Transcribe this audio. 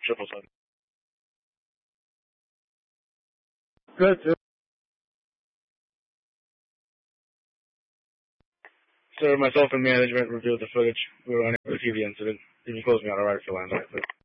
777. Good, sir. Sir, myself and management reviewed the footage. We were unable to see the incident. You can close me out of right for land.